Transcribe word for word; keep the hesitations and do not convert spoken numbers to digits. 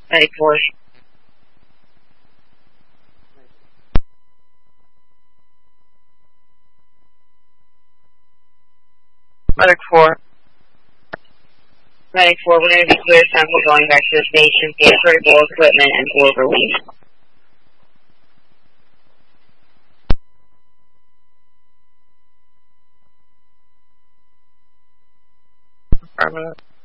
Medic four. Medic four. Medic four, we're going to be clear sample going back to the station, get critical equipment and order leave. Affirmative.